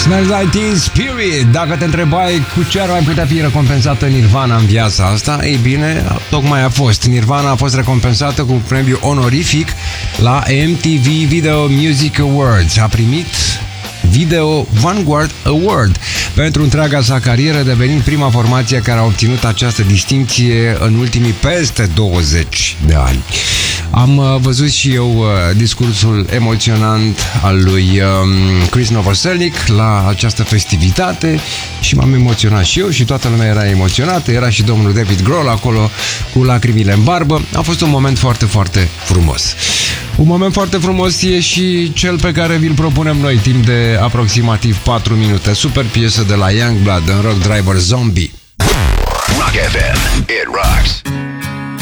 Smells Like Teen Spirit. Dacă te întrebai cu ce ar mai putea fi recompensată Nirvana în viața asta, ei bine, tocmai a fost. Nirvana a fost recompensată cu un premiu onorific la MTV Video Music Awards. A primit Video Vanguard Award pentru întreaga sa carieră, devenind prima formație care a obținut această distincție în ultimii peste 20 de ani. Am văzut și eu discursul emoționant al lui Chris Novoselic la această festivitate și m-am emoționat și eu și toată lumea era emoționată. Era și domnul David Grohl acolo cu lacrimile în barbă. A fost un moment foarte, foarte frumos. Un moment foarte frumos e și cel pe care vi-l propunem noi timp de aproximativ 4 minute. Super piesă de la Youngblood în Rock Driver Zombie. Rock FM, it rocks.